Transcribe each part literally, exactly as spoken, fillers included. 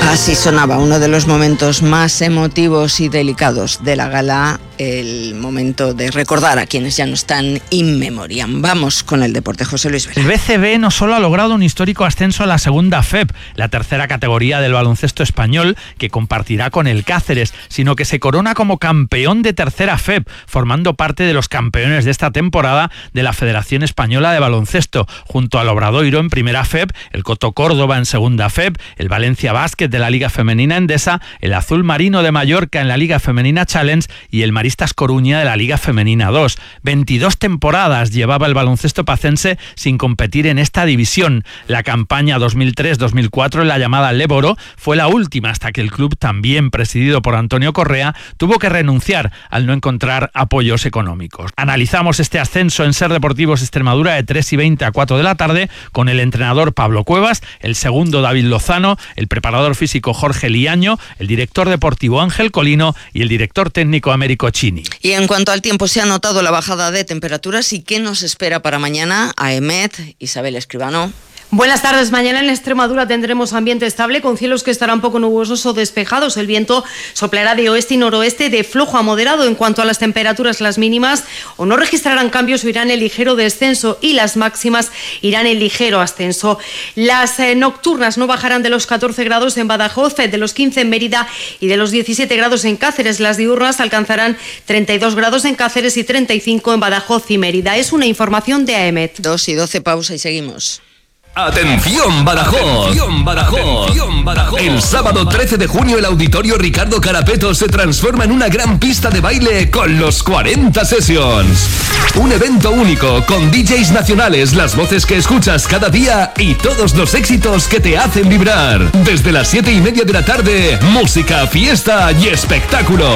Así sonaba uno de los momentos más emotivos y delicados de la gala, el momento de recordar a quienes ya no están in memoriam. Vamos con el deporte, José Luis Vera. El B C B no solo ha logrado un histórico ascenso a la segunda F E P, la tercera categoría del baloncesto español, que compartirá con el Cáceres, sino que se corona como campeón de tercera F E P, formando parte de los campeones de esta temporada de la Federación Española de Baloncesto, junto al Obradoiro en primera F E P, el Coto Córdoba en segunda F E P, el Valencia Basket de la Liga Femenina Endesa, el Azul Marino de Mallorca en la Liga Femenina Challenge y el Maristas Coruña de la Liga Femenina dos. veintidós temporadas llevaba el baloncesto pacense sin competir en esta división. La campaña dos mil tres dos mil cuatro en la llamada Léboro fue la última hasta que el club, también presidido por Antonio Correa, tuvo que renunciar al no encontrar apoyos económicos. Analizamos este ascenso en Ser Deportivos Extremadura de tres y veinte a cuatro de la tarde con el entrenador Pablo Cuevas, el segundo David Lozano, el preparador físico Jorge Liaño, el director deportivo Ángel Colino y el director técnico Américo Chini. Y en cuanto al tiempo, se ha notado la bajada de temperaturas. ¿Y qué nos espera para mañana? A EMET, Isabel Escribano. Buenas tardes. Mañana en Extremadura tendremos ambiente estable con cielos que estarán poco nubosos o despejados. El viento soplará de oeste y noroeste de flojo a moderado. En cuanto a las temperaturas, las mínimas o no registrarán cambios o irán en ligero descenso y las máximas irán en ligero ascenso. Las eh, nocturnas no bajarán de los catorce grados en Badajoz, de los quince en Mérida y de los diecisiete grados en Cáceres. Las diurnas alcanzarán treinta y dos grados en Cáceres y treinta y cinco en Badajoz y Mérida. Es una información de AEMET. dos y doce, pausa y seguimos. ¡Atención Badajoz! ¡Atención Badajoz! ¡Atención Badajoz! El sábado trece de junio el Auditorio Ricardo Carapeto se transforma en una gran pista de baile con los cuarenta Sessions. Un evento único con D Js nacionales, las voces que escuchas cada día y todos los éxitos que te hacen vibrar. Desde las siete y media de la tarde, música, fiesta y espectáculo.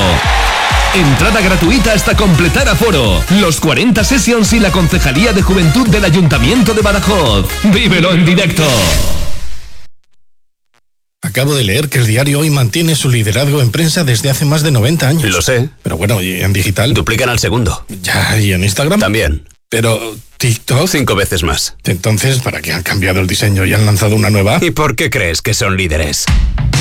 Entrada gratuita hasta completar aforo. Los cuarenta Sessions y la Concejalía de Juventud del Ayuntamiento de Badajoz. ¡Vívelo en directo! Acabo de leer que el diario Hoy mantiene su liderazgo en prensa desde hace más de noventa años. Lo sé. Pero bueno, ¿y en digital? Duplican al segundo. Ya, ¿y en Instagram? También. Pero TikTok... Cinco veces más. Entonces, ¿para qué han cambiado el diseño y han lanzado una nueva? ¿Y por qué crees que son líderes?